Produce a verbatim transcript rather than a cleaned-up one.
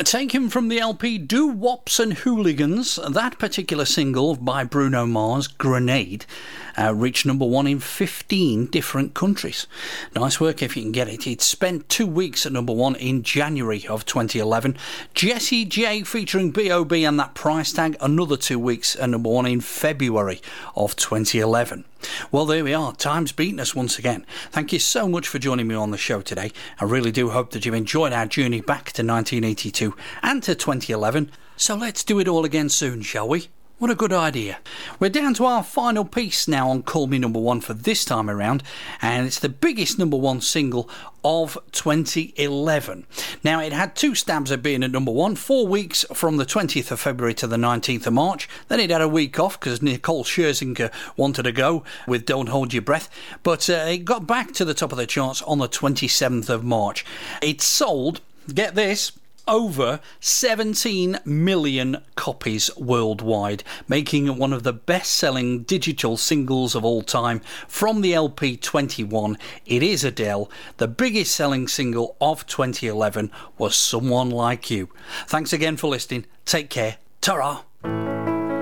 Taken from the L P Doo Wops and Hooligans, that particular single by Bruno Mars, Grenade, uh, reached number one in fifteen different countries. Nice work if you can get it. It spent two weeks at number one in January of twenty eleven. Jessie J featuring B O B and That Price Tag, another two weeks at number one in February of twenty eleven. Well, there we are. Time's beaten us once again. Thank you so much for joining me on the show today. I really do hope that you've enjoyed our journey back to nineteen eighty-two and to twenty eleven. So let's do it all again soon, shall we? What a good idea. We're down to our final piece now on Call Me Number One for this time around, and it's the biggest number one single of twenty eleven. Now, it had two stabs at being at number one, four weeks from the twentieth of February to the nineteenth of March. Then it had a week off because Nicole Scherzinger wanted to go with Don't Hold Your Breath, but uh, it got back to the top of the charts on the twenty-seventh of March. It sold, get this, over seventeen million copies worldwide, making it one of the best-selling digital singles of all time from the L P twenty-one. It is Adele. The biggest selling single of twenty eleven was Someone Like You. Thanks again for listening. Take care. Ta-ra.